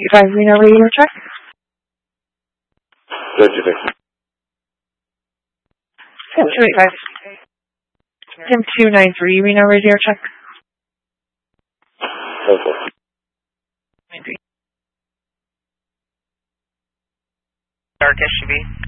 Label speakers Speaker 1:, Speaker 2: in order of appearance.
Speaker 1: 5 Reno radio check.
Speaker 2: Good, you think?
Speaker 1: 285. Tim 293 Reno radio check.
Speaker 2: Okay.
Speaker 3: Dark SUV.